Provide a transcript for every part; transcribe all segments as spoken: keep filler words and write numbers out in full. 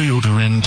bewildering.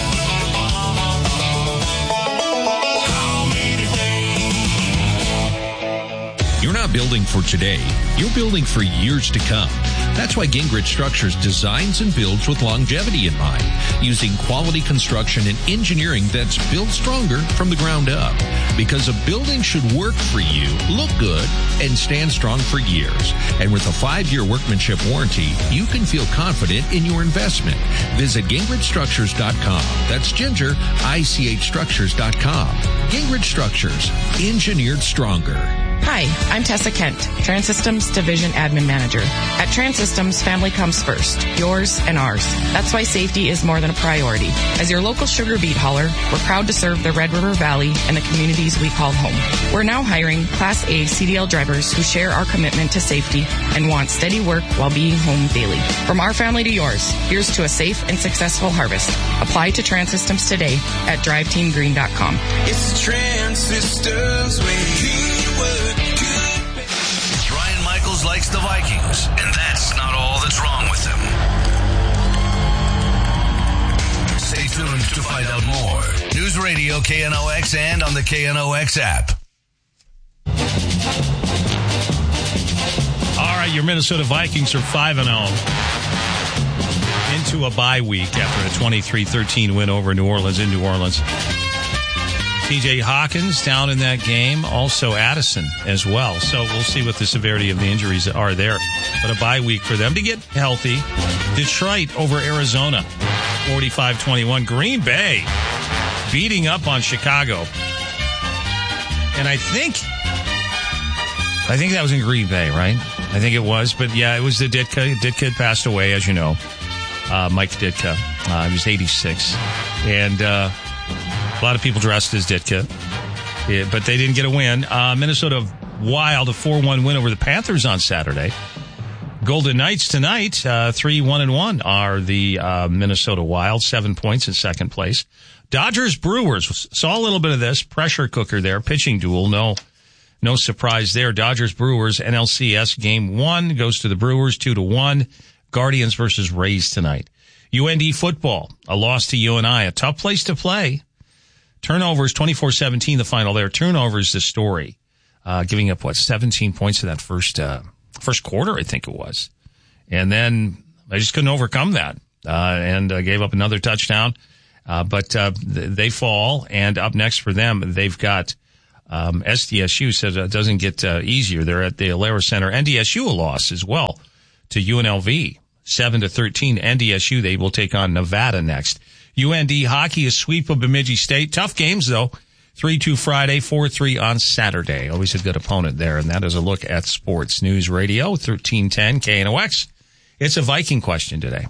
You're not building for today. You're building for years to come. That's why Gingrich Structures designs and builds with longevity in mind, using quality construction and engineering that's built stronger from the ground up. Because a building should work for you, look good, and stand strong for years. And with a five-year workmanship warranty, you can feel confident in your investment. Visit Gingrich Structures dot com. That's Ginger, I C H Structures dot com. Gingrich Structures, engineered stronger. Hi, I'm Tessa Kent, Transsystems Division Admin Manager. At Transsystems, family comes first, yours and ours. That's why safety is more than a priority. As your local sugar beet hauler, we're proud to serve the Red River Valley and the communities we call home. We're now hiring Class A C D L drivers who share our commitment to safety and want steady work while being home daily. From our family to yours, here's to a safe and successful harvest. Apply to Transsystems today at drive team green dot com. It's Transsystems way. Brian Michaels likes the Vikings, and that's not all that's wrong with them. Stay tuned to find out more. News Radio K N O X and on the K N O X app. All right, your Minnesota Vikings are five and oh. Into a bye week after a twenty-three thirteen win over New Orleans in New Orleans. T J Hawkins down in that game. Also Addison as well. So we'll see what the severity of the injuries are there. But a bye week for them to get healthy. Detroit over Arizona. forty-five twenty-one. Green Bay beating up on Chicago. And I think... I think that was in Green Bay, right? I think it was. But yeah, it was the Ditka. Ditka had passed away, as you know. Uh, Mike Ditka. Uh, he was eighty-six. And... Uh, A lot of people dressed as Ditka, yeah, but they didn't get a win. Uh, Minnesota Wild, a four one win over the Panthers on Saturday. Golden Knights tonight, uh, three one and one are the uh, Minnesota Wild, seven points in second place. Dodgers Brewers, saw a little bit of this pressure cooker there, pitching duel. No, no surprise there. Dodgers Brewers N L C S game one goes to the Brewers, two to one. Guardians versus Rays tonight. U N D football, a loss to U N I, a tough place to play. Turnovers, twenty-four seventeen, the final there. Turnovers, the story. Uh, giving up, what, seventeen points in that first, uh, first quarter, I think it was. And then I just couldn't overcome that. Uh, and uh, gave up another touchdown. Uh, but, uh, th- they fall. And up next for them, they've got, um, S D S U says it doesn't get, uh, easier. They're at the Alara Center. N D S U a loss as well to U N L V. seven to thirteen. N D S U, they will take on Nevada next. U N D hockey, a sweep of Bemidji State. Tough games, though. three two Friday, four three on Saturday. Always a good opponent there. And that is a look at Sports News Radio, thirteen ten K N O X. It's a Viking question today.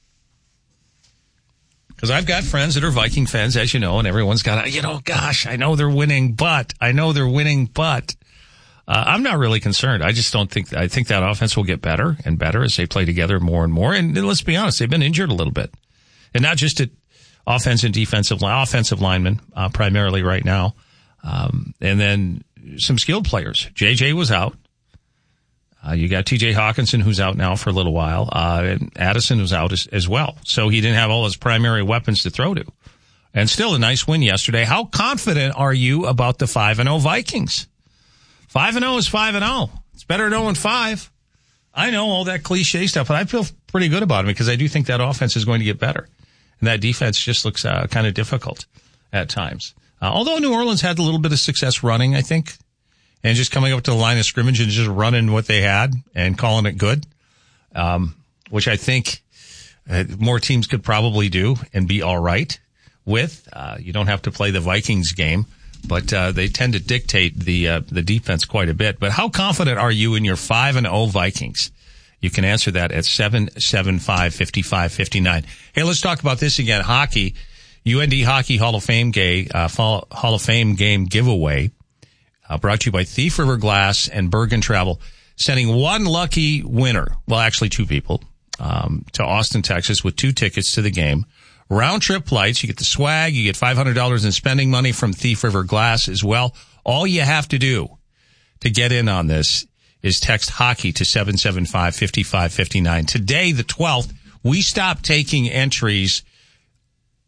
Because I've got friends that are Viking fans, as you know, and everyone's got, you know, gosh, I know they're winning, but, I know they're winning, but. Uh, I'm not really concerned. I just don't think, I think that offense will get better and better as they play together more and more. And, and let's be honest, they've been injured a little bit. And not just at offense and defensive line, offensive linemen, uh, primarily right now. Um, and then some skilled players. J J was out. Uh, you got T J Hawkinson, who's out now for a little while. Uh, and Addison was out as, as well. So he didn't have all his primary weapons to throw to. And still a nice win yesterday. How confident are you about the five and oh Vikings? five and oh is five and oh. It's better than oh and five. I know all that cliche stuff, but I feel pretty good about it because I do think that offense is going to get better. And that defense just looks uh, kind of difficult at times. Uh, although New Orleans had a little bit of success running, I think, and just coming up to the line of scrimmage and just running what they had and calling it good, um, which I think uh, more teams could probably do and be all right with. Uh, you don't have to play the Vikings game, but uh, they tend to dictate the uh, the defense quite a bit. But how confident are you in your five and oh Vikings? You can answer that at seven seven five, five five five nine. Hey, let's talk about this again. Hockey, U N D Hockey Hall of Fame game, uh, Hall of Fame game giveaway, uh, brought to you by Thief River Glass and Bergen Travel, sending one lucky winner, well, actually two people, um, to Austin, Texas with two tickets to the game. Round trip flights. You get the swag. You get five hundred dollars in spending money from Thief River Glass as well. All you have to do to get in on this is text hockey to seven seven five, five five five nine. Today, the twelfth, we stopped taking entries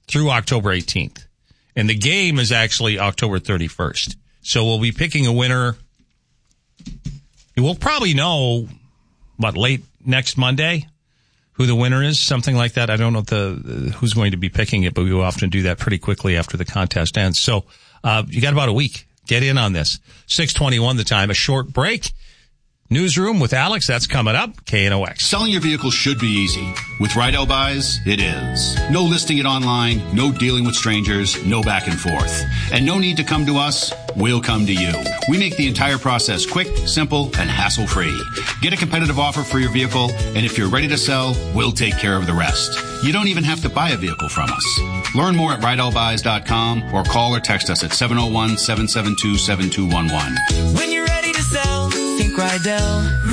through October eighteenth. And the game is actually October thirty-first. So we'll be picking a winner. We'll probably know, what, late next Monday, who the winner is, something like that. I don't know the who's going to be picking it, but we often do that pretty quickly after the contest ends. So uh, you got about a week. Get in on this. six twenty-one the time. A short break. Newsroom with Alex. That's coming up. K N O X. Selling your vehicle should be easy. With Rydell Buys, it is. No listing it online, no dealing with strangers, no back and forth. And no need to come to us. We'll come to you. We make the entire process quick, simple, and hassle-free. Get a competitive offer for your vehicle, and if you're ready to sell, we'll take care of the rest. You don't even have to buy a vehicle from us. Learn more at rydell buys dot com or call or text us at seven oh one, seven seven two, seven two one one. When you're ready to sell, think Rydell.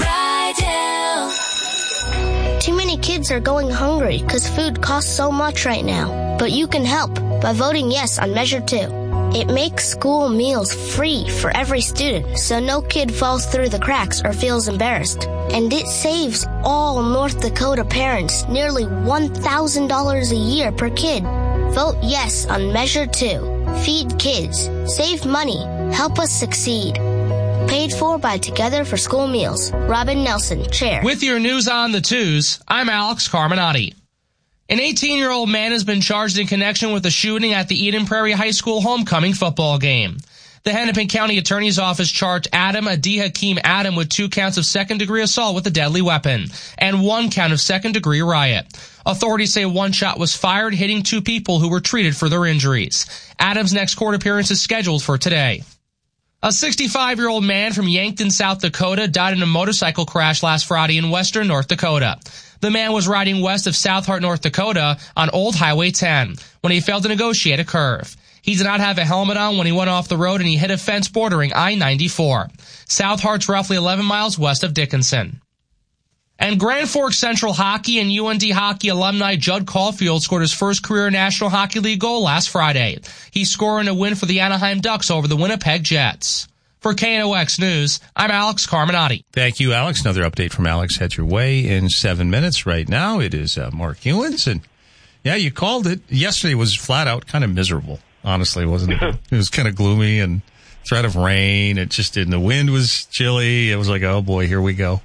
Rydell. Too many kids are going hungry because food costs so much right now. But you can help by voting yes on Measure two. It makes school meals free for every student, so no kid falls through the cracks or feels embarrassed. And it saves all North Dakota parents nearly one thousand dollars a year per kid. Vote yes on Measure two. Feed kids. Save money. Help us succeed. Paid for by Together for School Meals. Robin Nelson, Chair. With your news on the twos, I'm Alex Carminati. An eighteen-year-old man has been charged in connection with the shooting at the Eden Prairie High School homecoming football game. The Hennepin County Attorney's Office charged Adam Adi Hakim Adam with two counts of second-degree assault with a deadly weapon and one count of second-degree riot. Authorities say one shot was fired, hitting two people who were treated for their injuries. Adam's next court appearance is scheduled for today. A sixty-five-year-old man from Yankton, South Dakota, died in a motorcycle crash last Friday in western North Dakota. The man was riding west of Southhart, North Dakota on Old Highway ten when he failed to negotiate a curve. He did not have a helmet on when he went off the road and he hit a fence bordering I ninety-four. Southart's roughly eleven miles west of Dickinson. And Grand Forks Central Hockey and U N D Hockey alumni Judd Caulfield scored his first career National Hockey League goal last Friday. He's scoring a win for the Anaheim Ducks over the Winnipeg Jets. For K N O X News, I'm Alex Carminati. Thank you, Alex. Another update from Alex heads your way in seven minutes. Right now, it is uh, Mark Ewens. And, yeah, you called it. Yesterday was flat out kind of miserable, honestly, wasn't it? It was kind of gloomy and threat of rain. It just didn't. The wind was chilly. It was like, oh, boy, here we go.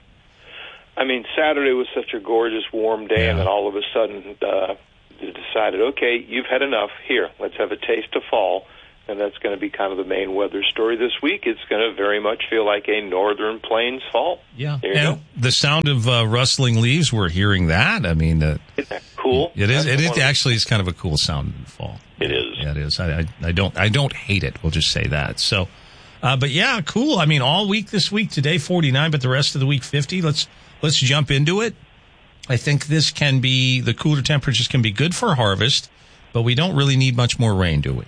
I mean, Saturday was such a gorgeous, warm day, yeah. And then all of a sudden uh, you decided, okay, you've had enough. Here, let's have a taste of fall. And that's going to be kind of the main weather story this week. It's going to very much feel like a northern plains fall. Yeah. There you and go. The sound of uh, rustling leaves, we're hearing that. I mean, uh, isn't that cool? It is. It, it actually is kind of a cool sound in the fall. It is. Yeah, it is. I, I, I don't. I don't hate it. We'll just say that. So, uh, but yeah, cool. I mean, all week this week, today forty-nine, but the rest of the week fifty. Let's let's jump into it. I think this can be the cooler temperatures can be good for harvest, but we don't really need much more rain, do we?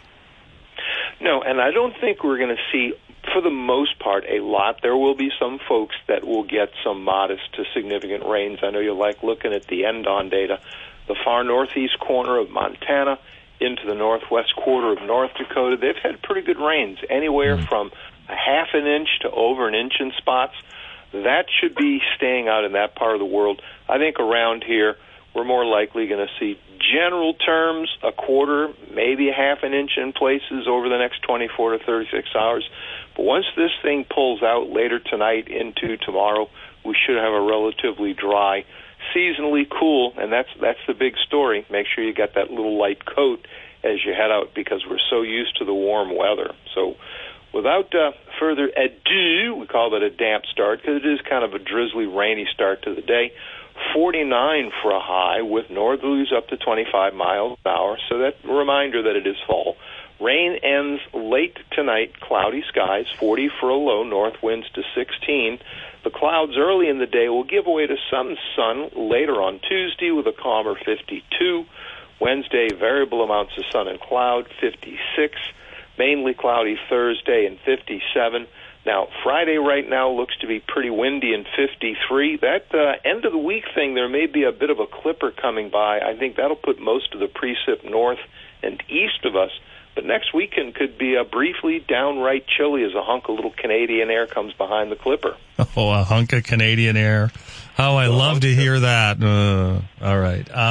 No, and I don't think we're going to see, for the most part, a lot. There will be some folks that will get some modest to significant rains. I know you like looking at the N D O N data. The far northeast corner of Montana into the northwest quarter of North Dakota, they've had pretty good rains, anywhere mm. from a half an inch to over an inch in spots. That should be staying out in that part of the world. I think around here, we're more likely going to see general terms, a quarter, maybe a half an inch in places over the next twenty-four to thirty-six hours. But once this thing pulls out later tonight into tomorrow, we should have a relatively dry, seasonally cool, and that's that's the big story. Make sure you got that little light coat as you head out because we're so used to the warm weather. So without uh, further ado, we call that a damp start because it is kind of a drizzly, rainy start to the day. forty-nine for a high with northerlies up to twenty-five miles an hour, so that's a reminder that it is fall. Rain ends late tonight, cloudy skies, forty for a low, north winds to sixteen. The clouds early in the day will give way to some sun later on Tuesday with a calmer fifty-two. Wednesday, variable amounts of sun and cloud, fifty-six. Mainly cloudy Thursday and fifty-seven. Now, Friday right now looks to be pretty windy and fifty-three. That uh, end of the week thing, there may be a bit of a clipper coming by. I think that'll put most of the precip north and east of us. But next weekend could be a briefly downright chilly as a hunk of little Canadian air comes behind the clipper. Oh, a hunk of Canadian air. Oh, I love to hear that. Uh, all right. Uh,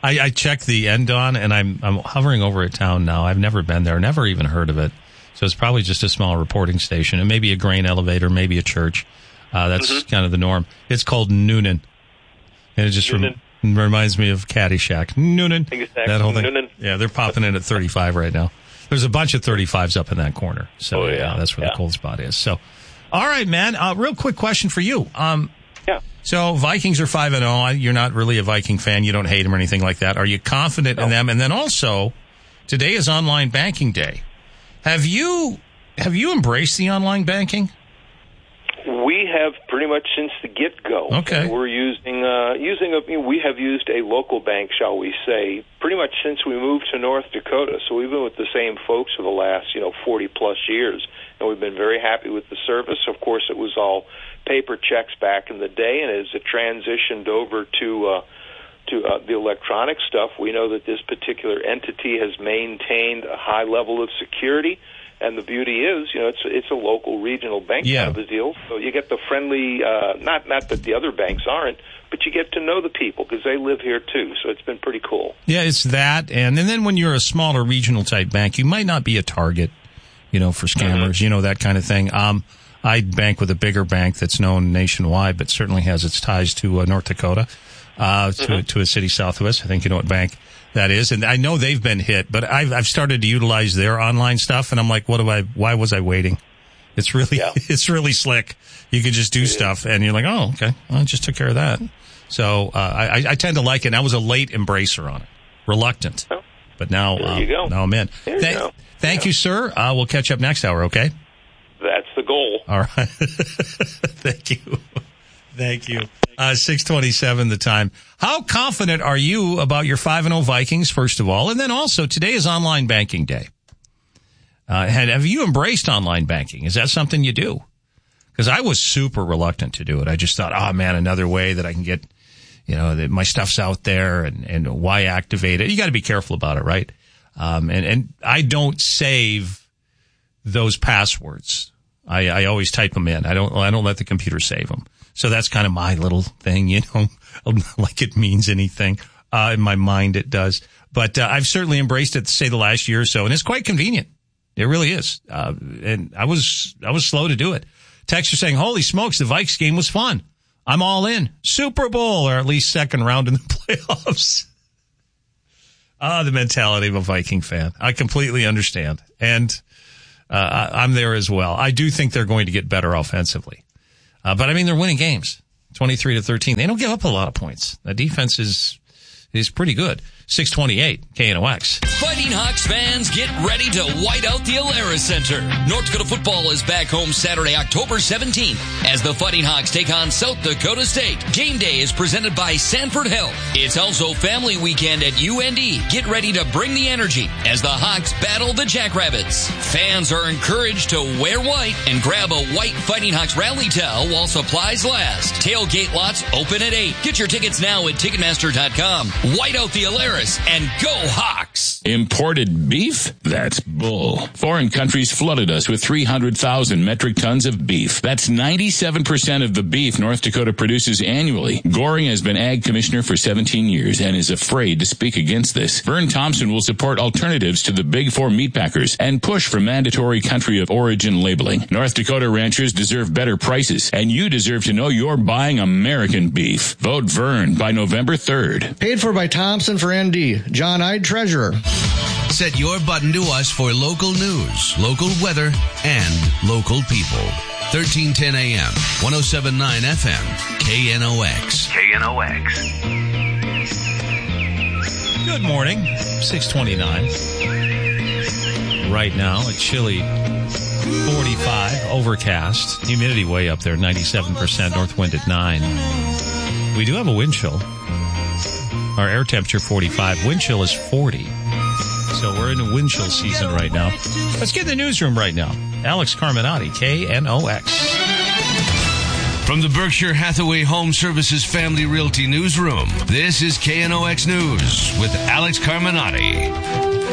I, I checked the Endon, and I'm I'm hovering over a town now. I've never been there, never even heard of it. So it's probably just a small reporting station, and maybe a grain elevator, maybe a church. Uh, that's mm-hmm. kind of the norm. It's called Noonan, and it just rem- reminds me of Caddyshack. Noonan, exactly. That whole thing. Noonan. Yeah, they're popping in at thirty-five right now. There's a bunch of thirty-fives up in that corner. So, oh, yeah. yeah, that's where yeah. the cold spot is. So, all right, man. Uh, real quick question for you. Um, yeah. So, Vikings are five and oh. You're not really a Viking fan. You don't hate them or anything like that. Are you confident no. in them? And then also, today is online banking day. Have you have you embraced the online banking? We have pretty much since the get-go. Okay. We're using, uh, using a, we have used a local bank, shall we say, pretty much since we moved to North Dakota. So we've been with the same folks for the last, you know, forty-plus years. And we've been very happy with the service. Of course, it was all paper checks back in the day, and as it transitioned over to uh, to uh, the electronic stuff, we know that this particular entity has maintained a high level of security. And the beauty is, you know, it's it's a local regional bank yeah. kind of a deal. So you get the friendly, uh, not not that the other banks aren't, but you get to know the people because they live here too. So it's been pretty cool. Yeah, it's that, and and then when you're a smaller regional type bank, you might not be a target, you know, for scammers, mm-hmm. you know, that kind of thing. Um, I bank with a bigger bank that's known nationwide, but certainly has its ties to uh, North Dakota, uh, to mm-hmm. to a city southwest. I think you know what bank that is, and I know they've been hit, but I've I've started to utilize their online stuff, and I'm like, what do I? Why was I waiting? It's really yeah. it's really slick. You can just do it stuff, is. and you're like, oh, okay, well, I just took care of that. So uh, I I tend to like it. And I was a late embracer on it, reluctant, oh. but now there you um, go. now I'm in. There Th- you go. Thank yeah. you, sir. Uh, we'll catch up next hour. Okay. That's the goal. All right. Thank you. Thank you. Uh, six twenty-seven the time. How confident are you about your five and oh Vikings, first of all? And then also, today is online banking day. Uh, had, have you embraced online banking? Is that something you do? Because I was super reluctant to do it. I just thought, oh, man, another way that I can get, you know, that my stuff's out there, and, and why activate it? You got to be careful about it, right? Um, and, and I don't save those passwords. I, I always type them in. I don't, I don't let the computer save them. So that's kind of my little thing, you know, like it means anything. Uh, in my mind, it does. But uh, I've certainly embraced it, say, the last year or so, and it's quite convenient. It really is. Uh, and I was, I was slow to do it. Texts are saying, holy smokes, the Vikes game was fun. I'm all in. Super Bowl, or at least second round in the playoffs. Ah, the mentality of a Viking fan. I completely understand. And uh, I'm there as well. I do think they're going to get better offensively. Uh, but I mean, they're winning games, twenty-three to thirteen. They don't give up a lot of points. The defense is is pretty good. six twenty-eight K N O X. Fighting Hawks fans, get ready to white out the Alara Center. North Dakota football is back home Saturday, October seventeenth, as the Fighting Hawks take on South Dakota State. Game day is presented by Sanford Health. It's also family weekend at U N D. Get ready to bring the energy as the Hawks battle the Jackrabbits. Fans are encouraged to wear white and grab a white Fighting Hawks rally towel while supplies last. Tailgate lots open at eight. Get your tickets now at Ticketmaster dot com. White out the Alaris and go Hawks! Imported beef? That's bull. Foreign countries flooded us with three hundred thousand metric tons of beef. That's ninety-seven percent of the beef North Dakota produces annually. Goring has been ag commissioner for seventeen years and is afraid to speak against this. Vern Thompson will support alternatives to the big four meatpackers and push for mandatory country of origin labeling. North Dakota ranchers deserve better prices, and you deserve to know you're buying American beef. Vote Vern by November third. Paid for by Thompson for N D. John Ide, Treasurer. Set your button to us for local news, local weather, and local people. thirteen ten A M, ten seventy-nine F M, K N O X. K N O X. Good morning, six twenty-nine. Right now, a chilly forty-five, overcast. Humidity way up there, ninety-seven percent, north wind at nine. We do have a wind chill. Our air temperature forty-five, wind chill is forty. So we're in a wind chill season right now. Let's get in the newsroom right now. Alex Carminati, K N O X. From the Berkshire Hathaway Home Services Family Realty Newsroom, this is K N O X News with Alex Carminati.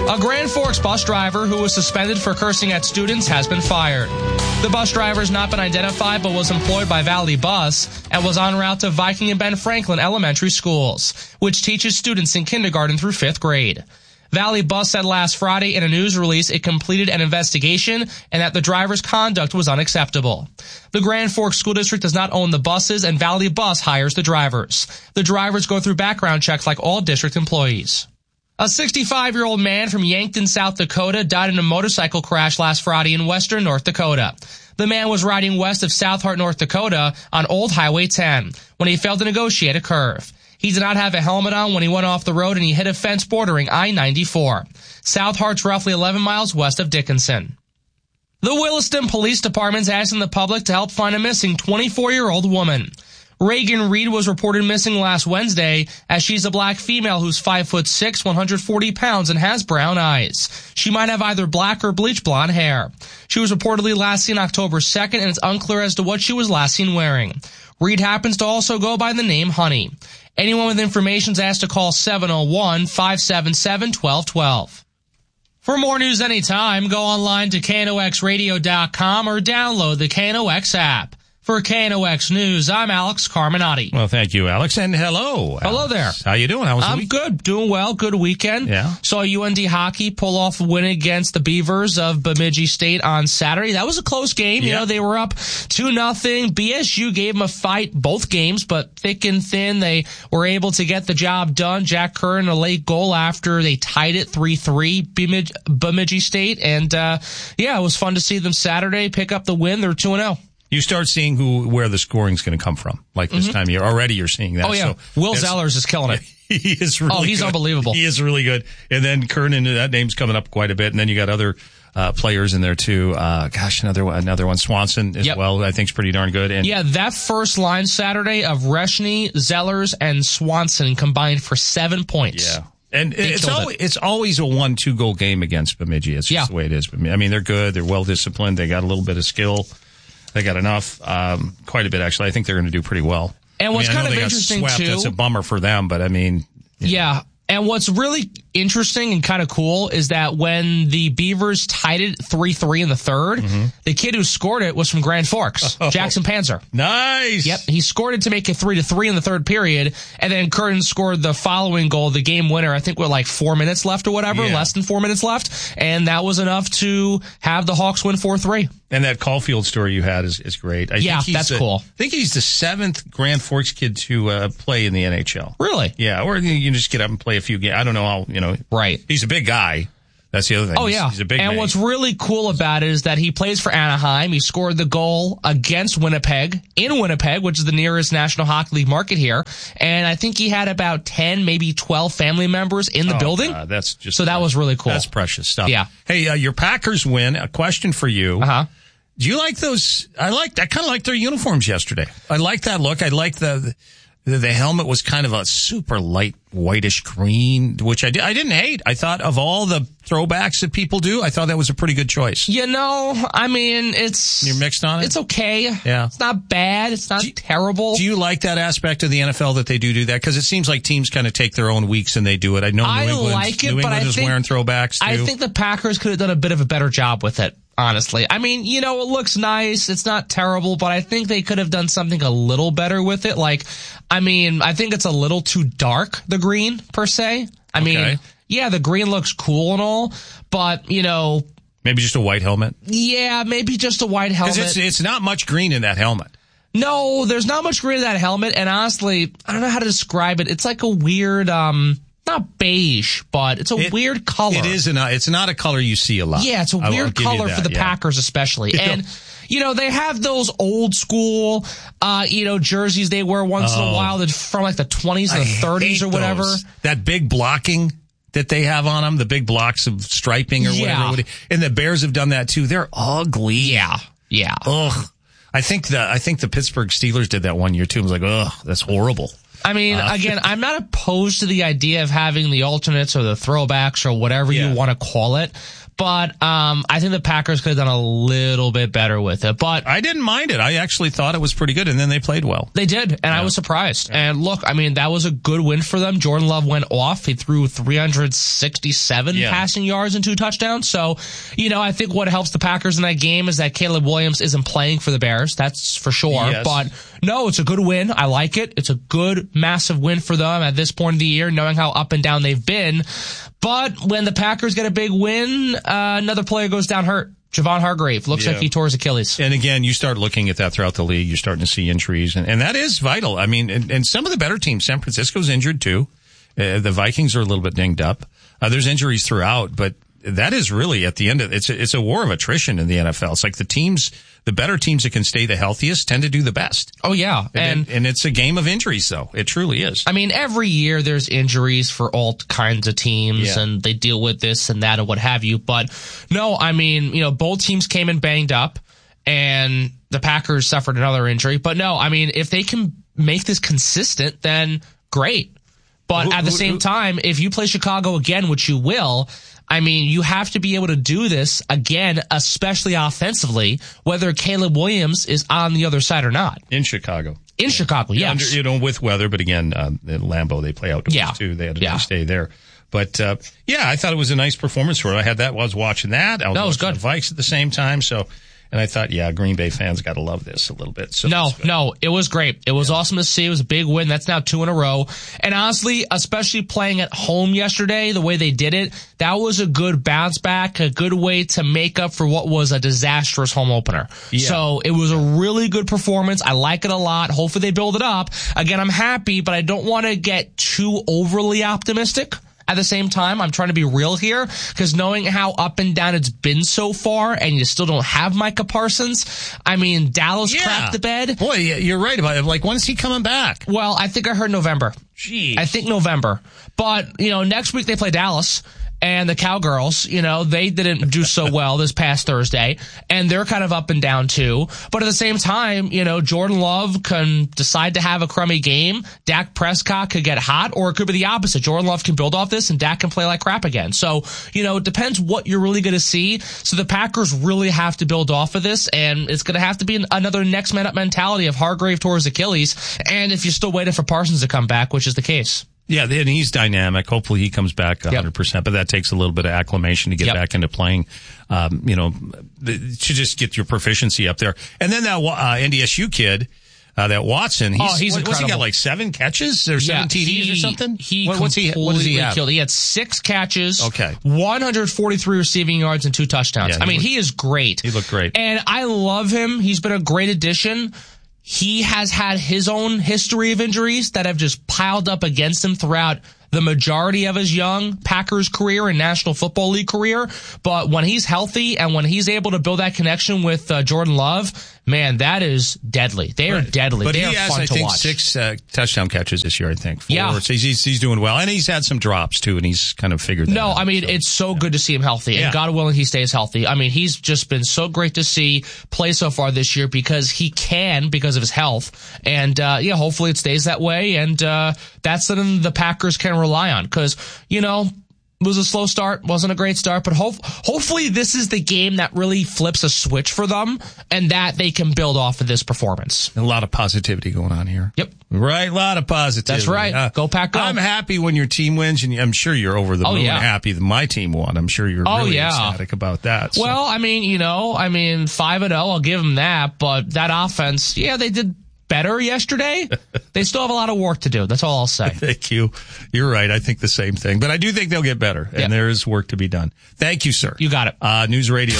A Grand Forks bus driver who was suspended for cursing at students has been fired. The bus driver has not been identified but was employed by Valley Bus and was en route to Viking and Ben Franklin elementary schools, which teaches students in kindergarten through fifth grade. Valley Bus said last Friday in a news release it completed an investigation and that the driver's conduct was unacceptable. The Grand Forks School District does not own the buses, and Valley Bus hires the drivers. The drivers go through background checks like all district employees. A sixty-five-year-old man from Yankton, South Dakota, died in a motorcycle crash last Friday in western North Dakota. The man was riding west of South Hart, North Dakota on Old Highway ten when he failed to negotiate a curve. He did not have a helmet on when he went off the road, and he hit a fence bordering I ninety-four. South Hart's roughly eleven miles west of Dickinson. The Williston Police Department is asking the public to help find a missing twenty-four-year-old woman. Reagan Reed was reported missing last Wednesday, as she's a black female who's five foot six, one hundred forty pounds, and has brown eyes. She might have either black or bleach blonde hair. She was reportedly last seen October second, and it's unclear as to what she was last seen wearing. Reed happens to also go by the name Honey. Anyone with information is asked to call seven oh one, five seven seven, one two one two. For more news anytime, go online to K N O X radio dot com or download the K N O X app. For K N O X News, I'm Alex Carminati. Well, thank you, Alex, and hello. Alex. Hello there. How you doing? How was the I'm week? good. Doing well. Good weekend. Yeah. Saw U N D hockey pull off a win against the Beavers of Bemidji State on Saturday. That was a close game. Yeah. You know, they were up two nothing. B S U gave them a fight both games, but thick and thin, they were able to get the job done. Jack Curran, a late goal after they tied it three three, Bemidji, Bemidji State. And, uh, yeah, it was fun to see them Saturday pick up the win. They're two and oh. You start seeing who where the scoring's going to come from, like this mm-hmm. time of year. Already you're seeing that. Oh, yeah. So Will Zellers is killing it. He is really Oh, he's good. unbelievable. He is really good. And then Kernan, that name's coming up quite a bit. And then you got other uh, players in there, too. Uh, gosh, another one, another one. Swanson as yep. well, I think is pretty darn good. And yeah, that first line Saturday of Reshny, Zellers, and Swanson combined for seven points. Yeah. And it's always, it. it's always a one, two goal game against Bemidji. It's just yeah. the way it is. I mean, they're good. They're well disciplined. They got a little bit of skill. They got enough, um, quite a bit, actually. I think they're going to do pretty well. And what's I mean, kind I know of they interesting, got swept. too. That's a bummer for them, but I mean. Yeah. Know. And what's really interesting and kind of cool is that when the Beavers tied it three three in the third, mm-hmm. the kid who scored it was from Grand Forks, oh, Jackson Panzer. Nice. Yep. He scored it to make it three to three in the third period. And then Curtin scored the following goal, the game winner, I think with like four minutes left or whatever, yeah. less than four minutes left. And that was enough to have the Hawks win four three. And that Caulfield story you had is, is great. I yeah, think he's that's the, cool. I think he's the seventh Grand Forks kid to uh, play in the N H L. Really? Yeah, or you can just get up and play a few games. I don't know how, you know. Right. He's a big guy. That's the other thing. Oh, he's, yeah. He's a big And man. what's really cool about it is that he plays for Anaheim. He scored the goal against Winnipeg, in Winnipeg, which is the nearest National Hockey League market here. And I think he had about ten, maybe twelve family members in the oh, building. God, that's just so that was really cool. That's precious stuff. Yeah. Hey, uh, your Packers win. A question for you. Uh-huh. Do you like those? I like. I kind of like their uniforms yesterday. I like that look. I like the, the the helmet was kind of a super light whitish green, which I did. I didn't hate. I thought of all the throwbacks that people do, I thought that was a pretty good choice. You know, I mean, it's you're mixed on it. It's okay. Yeah, it's not bad. It's not do, terrible. Do you like that aspect of the N F L that they do do that? Because it seems like teams kind of take their own weeks and they do it. I know New I England. like it, New England but I is think, wearing throwbacks too. I think the Packers could have done a bit of a better job with it. Honestly, I mean, you know, it looks nice. It's not terrible, but I think they could have done something a little better with it. Like, I mean, I think it's a little too dark, the green, per se. I okay. mean, yeah, the green looks cool and all, but, you know. Maybe just a white helmet? Yeah, maybe just a white helmet. Because it's, it's not much green in that helmet. No, there's not much green in that helmet, and honestly, I don't know how to describe it. It's like a weird, um... not beige, but it's a it, weird color. It is not. It's not a color you see a lot. Yeah, it's a I weird color that, for the yeah. Packers, especially. And you know, they have those old school, uh, you know, jerseys they wear once oh. in a while that from like the twenties or the thirties or whatever. Those. That big blocking that they have on them, the big blocks of striping or yeah. whatever. And the Bears have done that too. They're ugly. Yeah, yeah. Ugh. I think the I think the Pittsburgh Steelers did that one year too. I was like, ugh, that's horrible. I mean, uh, again, I'm not opposed to the idea of having the alternates or the throwbacks or whatever yeah. you want to call it. but um, I think the Packers could have done a little bit better with it. But I didn't mind it. I actually thought it was pretty good, and then they played well. They did, and yeah. I was surprised. Yeah. And look, I mean, that was a good win for them. Jordan Love went off. He threw three hundred sixty-seven yeah. passing yards and two touchdowns. So, you know, I think what helps the Packers in that game is that Caleb Williams isn't playing for the Bears. That's for sure. Yes. But no, it's a good win. I like it. It's a good, massive win for them at this point of the year, knowing how up and down they've been. But when the Packers get a big win, uh, another player goes down hurt. Javon Hargrave looks yeah. like he tore his Achilles. And again, you start looking at that throughout the league. You're starting to see injuries, and, and that is vital. I mean, and, and some of the better teams, San Francisco's injured too. Uh, the Vikings are a little bit dinged up. Uh, there's injuries throughout, but that is really at the end of it's a, it's a war of attrition in the N F L. It's like the teams, the better teams that can stay the healthiest tend to do the best. Oh yeah, and and, and it's a game of injuries, though. It truly is. I mean, every year there's injuries for all kinds of teams, yeah. and they deal with this and that and what have you. But no, I mean, you know, both teams came in banged up, and the Packers suffered another injury. But no, I mean, if they can make this consistent, then great. But who, at the who, same who, time, if you play Chicago again, which you will, I mean, you have to be able to do this again, especially offensively, whether Caleb Williams is on the other side or not. In Chicago. In yeah. Chicago, yes. Under, you know, with weather, but again, uh, in Lambeau, they play outdoors yeah. too. They had a yeah. nice day there. But, uh, yeah, I thought it was a nice performance for it. I had that, I was watching that. I was that was watching good. the Vikes at the same time, so... And I thought, yeah, Green Bay fans got to love this a little bit. So no, no, it was great. It was yeah. awesome to see. It was a big win. That's now two in a row. And honestly, especially playing at home yesterday, the way they did it, that was a good bounce back, a good way to make up for what was a disastrous home opener. Yeah. So it was a really good performance. I like it a lot. Hopefully they build it up. Again, I'm happy, but I don't want to get too overly optimistic. At the same time, I'm trying to be real here, because knowing how up and down it's been so far, and you still don't have Micah Parsons, I mean, Dallas yeah. crapped the bed. Boy, you're right about it. Like, when's he coming back? Well, I think I heard November. Jeez. I think November. But, you know, next week they play Dallas. And the Cowgirls, you know, they didn't do so well this past Thursday, and they're kind of up and down too. But at the same time, you know, Jordan Love can decide to have a crummy game. Dak Prescott could get hot, or it could be the opposite. Jordan Love can build off this, and Dak can play like crap again. So, you know, it depends what you're really going to see. So the Packers really have to build off of this, and it's going to have to be another next man up mentality of Hargrave tore his Achilles, and if you're still waiting for Parsons to come back, which is the case. Yeah, and he's dynamic. Hopefully he comes back one hundred percent, yep. but that takes a little bit of acclimation to get yep. back into playing. Um, you know, to just get your proficiency up there. And then that uh, N D S U kid, uh, that Watson, he's, oh, he's what, what's he got, like seven catches or seven yeah, T Ds he, or something? He what, what's he, what does he have? Killed. He had six catches, okay. one hundred forty-three receiving yards, and two touchdowns. Yeah, I mean, looked, he is great. He looked great. And I love him. He's been a great addition. He has had his own history of injuries that have just piled up against him throughout the majority of his young Packers career and National Football League career. But when he's healthy and when he's able to build that connection with uh, Jordan Love, man, that is deadly. They right. are deadly. But they he are has, fun I to think, watch. six uh, touchdown catches this year, I think. Four. Yeah. So he's, he's doing well. And he's had some drops, too, and he's kind of figured that no, out. No, I mean, so, it's so yeah. good to see him healthy. And yeah. God willing, he stays healthy. I mean, he's just been so great to see play so far this year because he can, because of his health. And, uh, yeah, hopefully it stays that way. And uh, that's something the Packers can rely on because, you know, it was a slow start, wasn't a great start, but hope, hopefully this is the game that really flips a switch for them and that they can build off of this performance. A lot of positivity going on here. Yep. Right, a lot of positivity. That's right. Uh, go Pack, go. I'm happy when your team wins, and I'm sure you're over the oh, moon yeah. happy that my team won. I'm sure you're oh, really yeah. ecstatic about that. So. Well, I mean, you know, I mean, five and oh, I'll give them that, but that offense, yeah, they did better yesterday. They still have a lot of work to do. That's all I'll say. Thank you. You're right. I think the same thing. But I do think they'll get better, and yep. there is work to be done. Thank you, sir. You got it. Uh, News Radio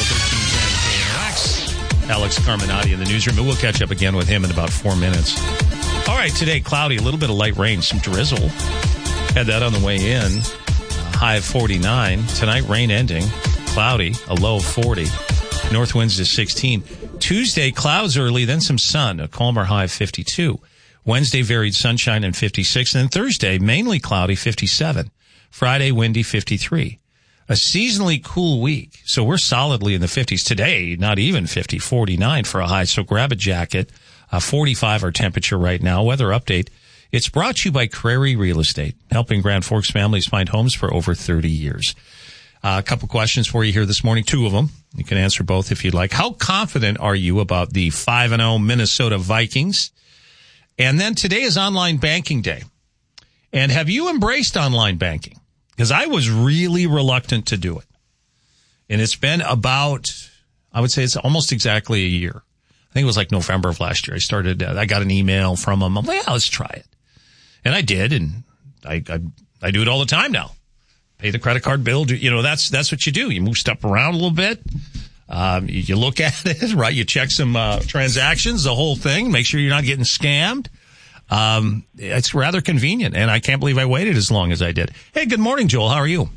thirteen ten K N O X. Alex Carminati in the newsroom, and we'll catch up again with him in about four minutes. All right, today, cloudy, a little bit of light rain, some drizzle. Had that on the way in. High of forty-nine. Tonight, rain ending. Cloudy, a low of forty. North winds to sixteen. Tuesday, clouds early, then some sun, a calmer high of fifty-two. Wednesday, varied sunshine and fifty-six. And then Thursday, mainly cloudy, fifty-seven. Friday, windy, fifty-three. A seasonally cool week, so we're solidly in the fifties. Today, not even fifty, forty-nine for a high, so grab a jacket. Uh, forty-five our temperature right now. Weather update. It's brought to you by Crary Real Estate, helping Grand Forks families find homes for over thirty years. Uh, a couple questions for you here this morning, two of them. You can answer both if you'd like. How confident are you about the five and oh Minnesota Vikings? And then today is online banking day. And have you embraced online banking? Because I was really reluctant to do it. And it's been about, I would say it's almost exactly a year. I think it was like November of last year. I started, uh, I got an email from them. I'm like, yeah, let's try it. And I did, and I, I, I do it all the time now. Pay the credit card bill. Do, you know, that's, that's what you do. You move stuff around a little bit. Um, you, you look at it, right? You check some, uh, transactions, the whole thing, make sure you're not getting scammed. Um, it's rather convenient, and I can't believe I waited as long as I did. Hey, good morning, Joel. How are you?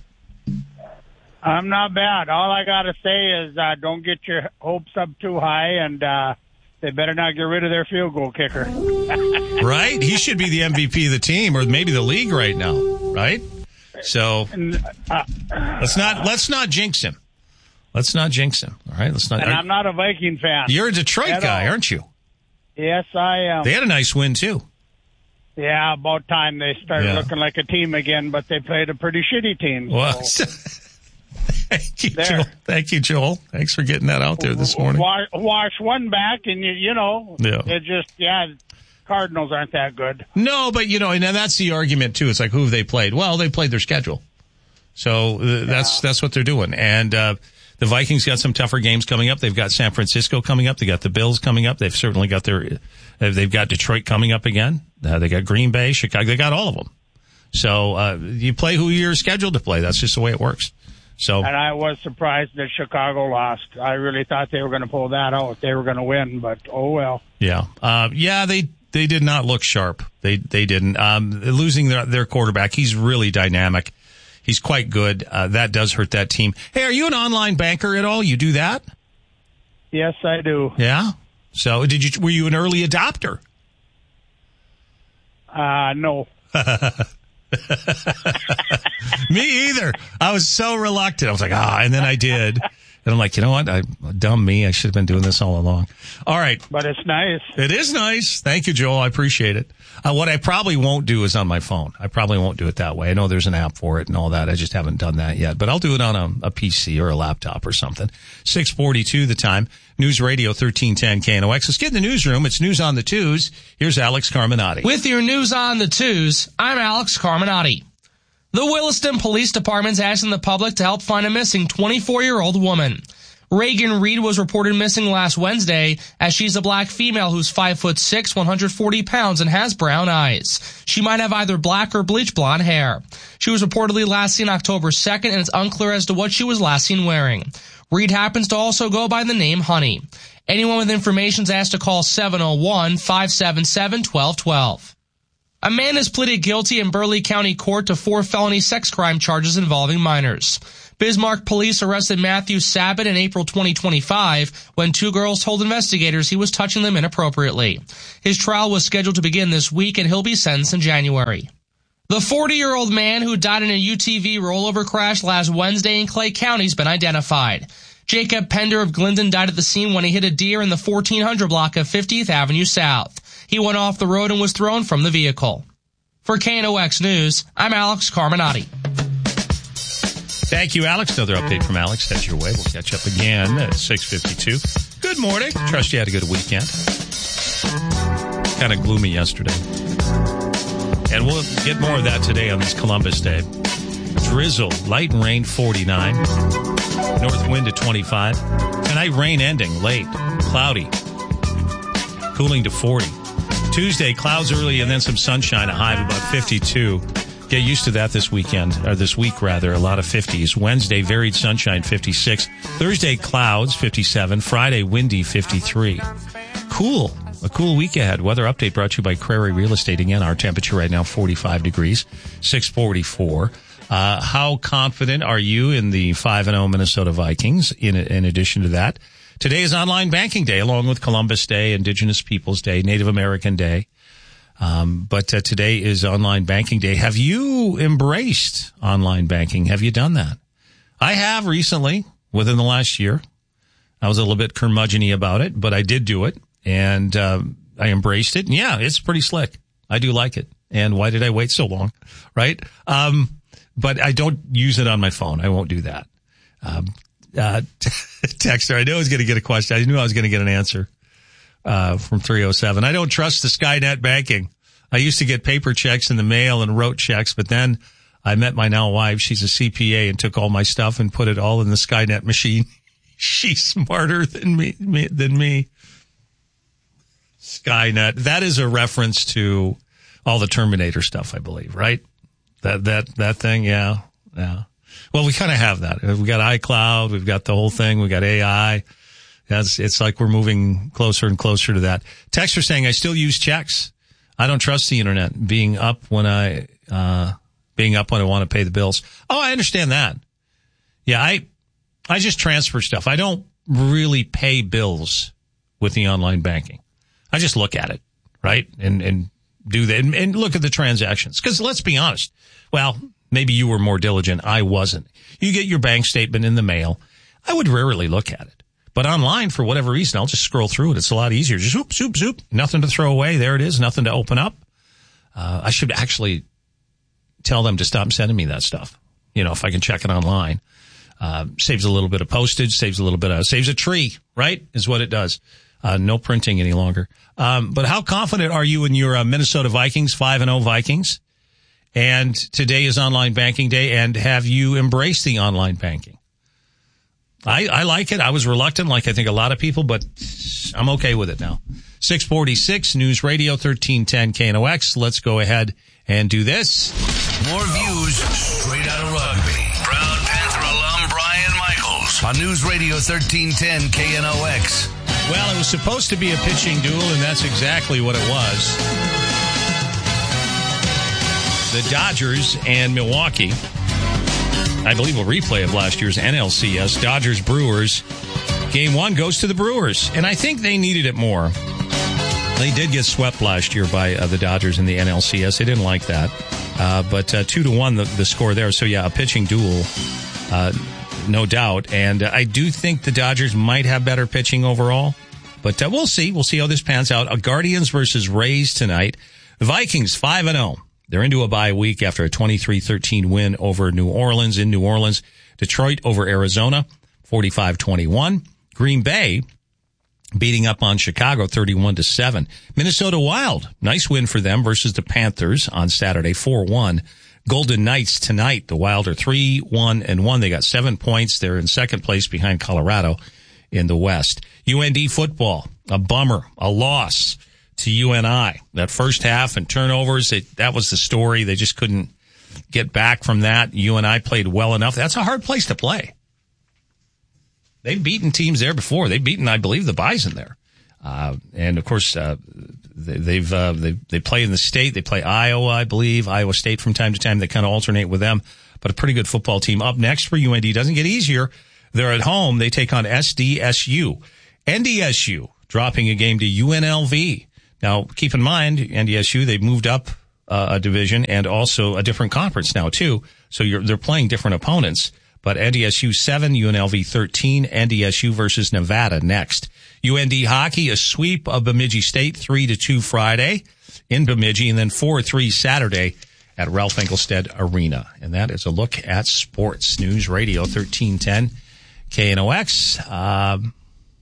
I'm not bad. All I got to say is uh, don't get your hopes up too high, and uh, they better not get rid of their field goal kicker. Right? He should be the M V P of the team, or maybe the league right now, right? So uh, let's not let's not jinx him. Let's not jinx him. All right? Let's not. And I'm not a Viking fan. You're a Detroit guy, aren't you? Yes, I am. They had a nice win too. Yeah, about time they started Yeah. looking like a team again, but they played a pretty shitty team. Well, so. thank you, Joel. Thank you, Joel. Thanks for getting that out there this morning. Wash, wash one back, and you, you know, Yeah. it just yeah. Cardinals aren't that good. No, but you know, and that's the argument too. It's like, who have they played? Well, they played their schedule, so uh, that's that's what they're doing. And uh, the Vikings got some tougher games coming up. They've got San Francisco coming up. They got the Bills coming up. They've certainly got their. They've got Detroit coming up again. Uh, they got Green Bay, Chicago. They got all of them. So uh, you play who you're scheduled to play. That's just the way it works. So, and I was surprised that Chicago lost. I really thought they were going to pull that out. They were going to win, but oh well. Yeah, uh, yeah, they they did not look sharp. They they didn't. Um, losing their their quarterback, he's really dynamic. He's quite good. Uh, that does hurt that team. Hey, are you an online banker at all? You do that? Yes, I do. Yeah. So, did you? Were you an early adopter? Uh, no. Me either. I was so reluctant. I was like, ah, and then I did. And I'm like, you know what? I, dumb me. I should have been doing this all along. All right. But it's nice. It is nice. Thank you, Joel. I appreciate it. Uh, what I probably won't do is on my phone. I probably won't do it that way. I know there's an app for it and all that. I just haven't done that yet. But I'll do it on a, a P C or a laptop or something. six forty-two the time. News Radio thirteen ten K N O X. Let's get in the newsroom. It's News on the Twos. Here's Alex Carminati. With your News on the Twos, I'm Alex Carminati. The Williston Police Department's asking the public to help find a missing twenty-four-year-old woman. Reagan Reed was reported missing last Wednesday, as she's a black female who's five foot six, one hundred forty pounds, and has brown eyes. She might have either black or bleach blonde hair. She was reportedly last seen October second, and it's unclear as to what she was last seen wearing. Reed happens to also go by the name Honey. Anyone with information is asked to call seven oh one, five seven seven, one two one two. A man has pleaded guilty in Burleigh County Court to four felony sex crime charges involving minors. Bismarck police arrested Matthew Sabat in April twenty twenty-five when two girls told investigators he was touching them inappropriately. His trial was scheduled to begin this week, and he'll be sentenced in January. The forty-year-old man who died in a U T V rollover crash last Wednesday in Clay County has been identified. Jacob Pender of Glendon died at the scene when he hit a deer in the fourteen hundred block of fiftieth Avenue South. He went off the road and was thrown from the vehicle. For K N O X News, I'm Alex Carminati. Thank you, Alex. Another update from Alex. That's your way. We'll catch up again at six fifty-two. Good morning. Trust you had a good weekend. Kind of gloomy yesterday. And we'll get more of that today on this Columbus Day. Drizzle, light and rain, forty-nine. North wind at twenty-five. Tonight, rain ending, late, cloudy. Cooling to forty. Tuesday, clouds early and then some sunshine, a high of about fifty-two. Get used to that this weekend, or this week rather, a lot of fifties. Wednesday, varied sunshine, fifty-six. Thursday, clouds, fifty-seven. Friday, windy, fifty-three. Cool. A cool week ahead. Weather update brought to you by Crary Real Estate. Again, our temperature right now, forty-five degrees, six forty-four. Uh, how confident are you in the five and oh Minnesota Vikings? In, in addition to that, today is Online Banking Day, along with Columbus Day, Indigenous Peoples Day, Native American Day. Um, but uh, today is Online Banking Day. Have you embraced online banking? Have you done that? I have recently, within the last year. I was a little bit curmudgeon-y about it, but I did do it, and uh, I embraced it. And yeah, it's pretty slick. I do like it. And why did I wait so long, right? Um, but I don't use it on my phone. I won't do that. Um, uh, texter, I knew I was going to get a question. I knew I was going to get an answer uh, from three oh seven. I don't trust the Skynet banking. I used to get paper checks in the mail and wrote checks, but then I met my now wife. She's a C P A and took all my stuff and put it all in the Skynet machine. She's smarter than me, me than me. Skynet. That is a reference to all the Terminator stuff, I believe, right? That that that thing, yeah, yeah. Well, we kind of have that. We got iCloud. We've got the whole thing. We got A I. That's, it's like we're moving closer and closer to that. Texter saying, I still use checks. I don't trust the internet being up when I, uh, being up when I want to pay the bills. Oh, I understand that. Yeah, I, I just transfer stuff. I don't really pay bills with the online banking. I just look at it, right? And, and do that and, and look at the transactions. Cause let's be honest. Well, maybe you were more diligent. I wasn't. You get your bank statement in the mail. I would rarely look at it. But online, for whatever reason, I'll just scroll through it. It's a lot easier. Just zoop, zoop, zoop. Nothing to throw away. There it is. Nothing to open up. Uh, I should actually tell them to stop sending me that stuff. You know, if I can check it online. Uh, saves a little bit of postage, saves a little bit of, saves a tree, right? Is what it does. Uh, no printing any longer. Um, but how confident are you in your uh, Minnesota Vikings, five and oh Vikings? And today is online banking day. And have you embraced the online banking? I, I like it. I was reluctant, like I think a lot of people, but I'm okay with it now. six forty-six News Radio thirteen ten K N O X. Let's go ahead and do this. More views straight out of rugby. Proud Panther alum Brian Michaels on News Radio thirteen ten K N O X. Well, it was supposed to be a pitching duel, and that's exactly what it was. The Dodgers and Milwaukee. I believe a replay of last year's N L C S. Dodgers-Brewers. Game one goes to the Brewers, and I think they needed it more. They did get swept last year by uh, the Dodgers in the N L C S. They didn't like that. Uh, but uh, two to one, the, the score there. So, yeah, a pitching duel, uh, no doubt. And uh, I do think the Dodgers might have better pitching overall. But uh, we'll see. We'll see how this pans out. Uh, Guardians versus Rays tonight. The Vikings, five and oh. They're into a bye week after a twenty-three thirteen win over New Orleans in New Orleans. Detroit over Arizona, forty-five twenty-one. Green Bay beating up on Chicago, thirty-one to seven. Minnesota Wild, nice win for them versus the Panthers on Saturday, four one. Golden Knights tonight, the Wild are three one and one. They got seven points. They're in second place behind Colorado in the West. U N D football, a bummer, a loss to U N I. That first half and turnovers, it, that was the story. They just couldn't get back from that. U N I played well enough. That's a hard place to play. They've beaten teams there before. They've beaten, I believe, the Bison there. Uh, and of course, uh, they, they've, uh, they, they play in the state. They play Iowa, I believe, Iowa State from time to time. They kind of alternate with them, but a pretty good football team. Up next for U N D doesn't get easier. They're at home. They take on S D S U. N D S U dropping a game to U N L V. Now, keep in mind, N D S U, they've moved up uh, a division and also a different conference now, too. So you're, they're playing different opponents. But N D S U seven, U N L V thirteen, N D S U versus Nevada next. U N D hockey, a sweep of Bemidji State, three to two Friday in Bemidji, and then four three Saturday at Ralph Engelstad Arena. And that is a look at sports. News Radio thirteen ten K N O X. Um,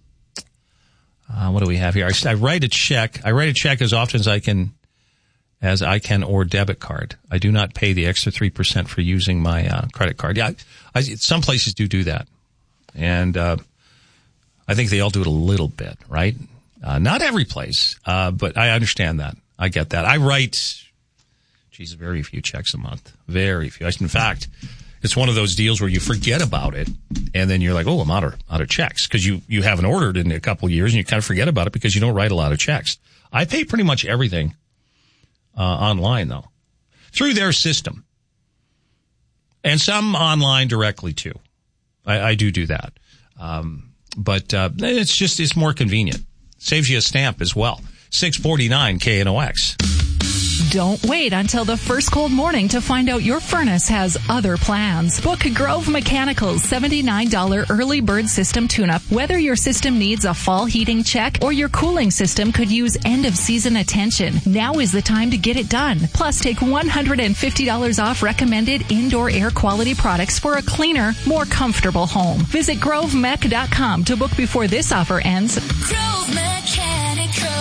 uh, what do we have here? I, I write a check. I write a check as often as I can, as I can, or debit card. I do not pay the extra three percent for using my uh, credit card. Yeah, I, some places do do that. And uh, I think they all do it a little bit, right? Uh, not every place, uh, but I understand that. I get that. I write, geez, very few checks a month. Very few. In fact, it's one of those deals where you forget about it, and then you're like, oh, I'm out of, out of checks, because you, you haven't ordered in a couple of years, and you kind of forget about it because you don't write a lot of checks. I pay pretty much everything uh, online, though, through their system. And some online directly, too. I, I do do that. Um, but uh, it's just, it's more convenient. Saves you a stamp as well. six forty-nine K N O X. Don't wait until the first cold morning to find out your furnace has other plans. Book Grove Mechanical's seventy-nine dollars early bird system tune-up. Whether your system needs a fall heating check or your cooling system could use end-of-season attention, now is the time to get it done. Plus, take one hundred fifty dollars off recommended indoor air quality products for a cleaner, more comfortable home. Visit grove mech dot com to book before this offer ends. Grove Mechanical.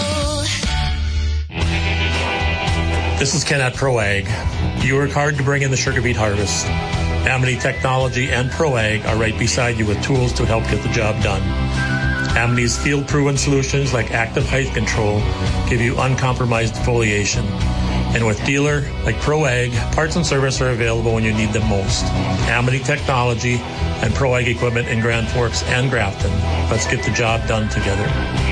This is Ken at ProAg. You work hard to bring in the sugar beet harvest. Amity Technology and ProAg are right beside you with tools to help get the job done. Amity's field-proven solutions like active height control give you uncompromised foliation. And with dealer like ProAg, parts and service are available when you need them most. Amity Technology and ProAg equipment in Grand Forks and Grafton. Let's get the job done together.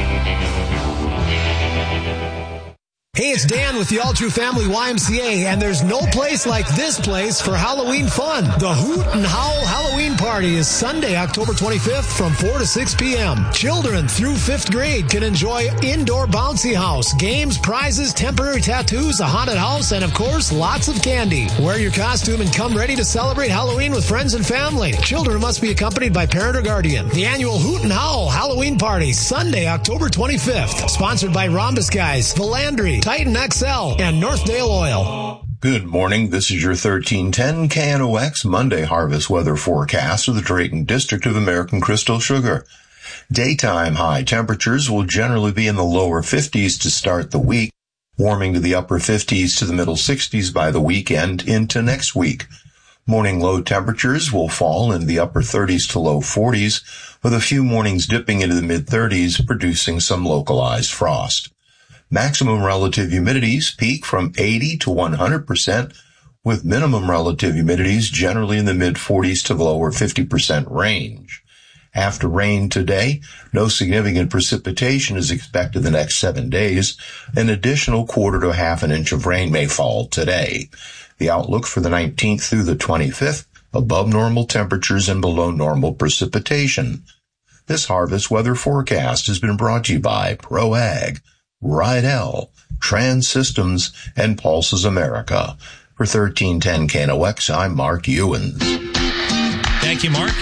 Hey, it's Dan with the All True Family Y M C A, and there's no place like this place for Halloween fun. The Hoot and Howl Halloween Party is Sunday, October twenty-fifth from four to six p.m. Children through fifth grade can enjoy indoor bouncy house, games, prizes, temporary tattoos, a haunted house, and of course, lots of candy. Wear your costume and come ready to celebrate Halloween with friends and family. Children must be accompanied by parent or guardian. The annual Hoot and Howl Halloween Party, Sunday, October twenty-fifth. Sponsored by Rhombus Guys, Philandry, Titan X L, and Northdale Oil. Good morning. This is your thirteen ten K N O X Monday harvest weather forecast of the Drayton District of American Crystal Sugar. Daytime high temperatures will generally be in the lower fifties to start the week, warming to the upper fifties to the middle sixties by the weekend into next week. Morning low temperatures will fall in the upper thirties to low forties, with a few mornings dipping into the mid-thirties, producing some localized frost. Maximum relative humidities peak from eighty to one hundred percent, with minimum relative humidities generally in the mid-forties to the lower fifty percent range. After rain today, no significant precipitation is expected the next seven days. An additional quarter to half an inch of rain may fall today. The outlook for the nineteenth through the twenty-fifth, above normal temperatures and below normal precipitation. This harvest weather forecast has been brought to you by ProAg, Rydell, Trans Systems, and Pulses America. For thirteen ten K N O X, I'm Mark Ewens. Thank you, Mark.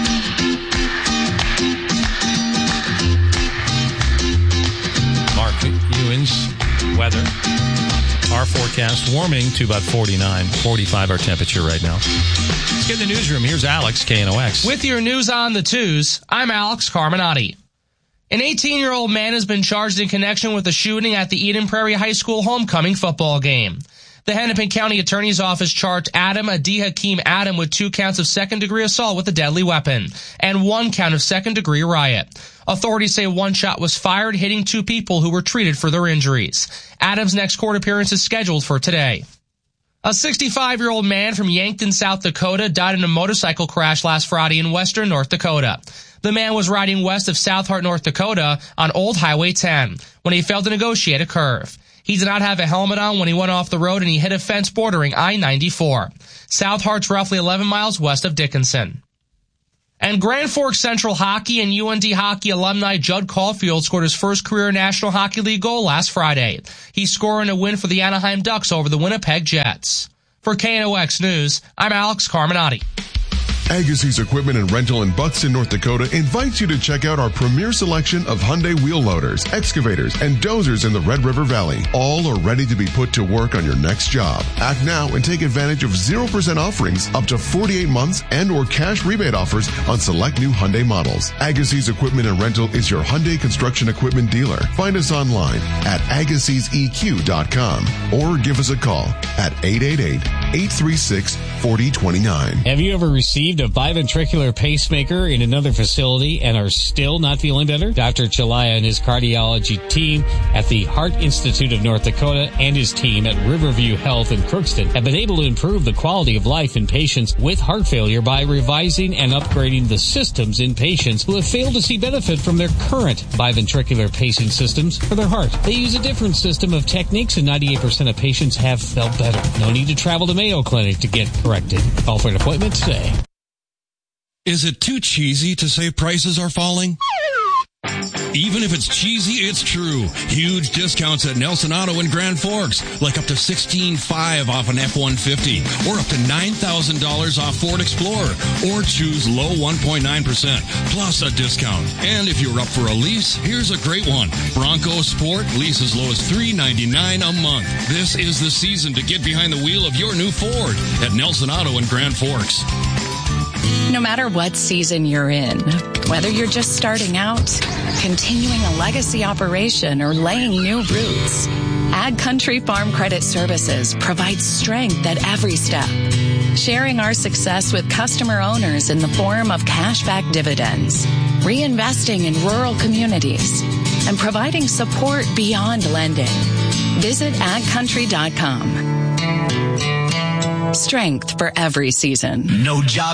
Mark Ewens, weather. Our forecast warming to about forty-nine, forty-five our temperature right now. Let's get in the newsroom. Here's Alex, K N O X. With your news on the twos, I'm Alex Carminati. An eighteen-year-old man has been charged in connection with the shooting at the Eden Prairie High School homecoming football game. The Hennepin County Attorney's Office charged Adam Adi Hakim Adam with two counts of second-degree assault with a deadly weapon and one count of second-degree riot. Authorities say one shot was fired, hitting two people who were treated for their injuries. Adam's next court appearance is scheduled for today. A sixty-five-year-old man from Yankton, South Dakota, died in a motorcycle crash last Friday in western North Dakota. The man was riding west of South Hart, North Dakota on Old Highway ten when he failed to negotiate a curve. He did not have a helmet on when he went off the road, and he hit a fence bordering I ninety-four. South Hart's roughly eleven miles west of Dickinson. And Grand Forks Central Hockey and U N D Hockey alumni Judd Caulfield scored his first career National Hockey League goal last Friday. He's scoring a win for the Anaheim Ducks over the Winnipeg Jets. For K N O X News, I'm Alex Carminati. Agassiz Equipment and Rental in Buxton, North Dakota invites you to check out our premier selection of Hyundai wheel loaders, excavators, and dozers in the Red River Valley. All are ready to be put to work on your next job. Act now and take advantage of zero percent offerings up to forty-eight months and or cash rebate offers on select new Hyundai models. Agassiz Equipment and Rental is your Hyundai construction equipment dealer. Find us online at agassiz e q dot com or give us a call at eight eight eight, eight three six, four zero two nine. Have you ever received a biventricular pacemaker in another facility and are still not feeling better? Doctor Chalaya and his cardiology team at the Heart Institute of North Dakota and his team at Riverview Health in Crookston have been able to improve the quality of life in patients with heart failure by revising and upgrading the systems in patients who have failed to see benefit from their current biventricular pacing systems for their heart. They use a different system of techniques and ninety-eight percent of patients have felt better. No need to travel to Mayo Clinic to get corrected. Call for an appointment today. Is it too cheesy to say prices are falling? Even if it's cheesy, it's true. Huge discounts at Nelson Auto in Grand Forks, like up to sixteen five off an F one fifty, or up to nine thousand dollars off Ford Explorer, or choose low one point nine percent, plus a discount. And if you're up for a lease, here's a great one. Bronco Sport, lease as low as three ninety-nine a month. This is the season to get behind the wheel of your new Ford at Nelson Auto in Grand Forks. No matter what season you're in, whether you're just starting out, continuing a legacy operation, or laying new roots, Ag Country Farm Credit Services provides strength at every step, sharing our success with customer owners in the form of cashback dividends, reinvesting in rural communities, and providing support beyond lending. Visit ag country dot com. Strength for every season. No job